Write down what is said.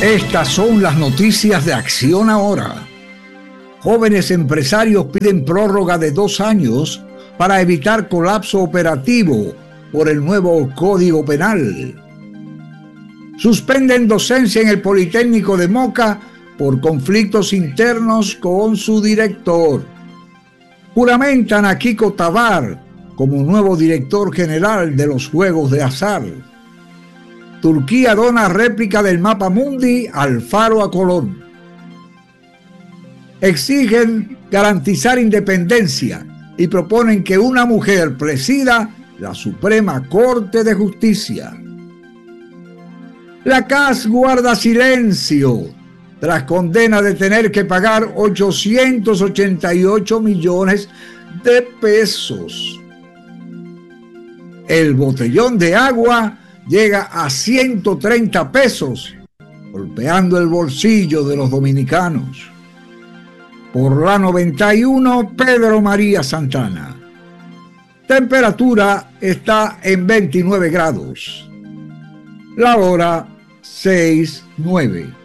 Estas son las noticias de Acción Ahora. Jóvenes empresarios piden prórroga de 2 años para evitar colapso operativo por el nuevo Código Penal. Suspenden docencia en el Politécnico de Moca por conflictos internos con su director. Juramentan a Kiko Tabar como nuevo director general de los Juegos de Azar. Turquía dona réplica del mapa mundi al Faro a Colón. Exigen garantizar independencia y proponen que una mujer presida la Suprema Corte de Justicia. La CAS guarda silencio tras condena de tener que pagar 888 millones de pesos. El botellón de agua llega a 130 pesos, golpeando el bolsillo de los dominicanos. Por la 91, Pedro María Santana. Temperatura está en 29 grados. La hora 6:09.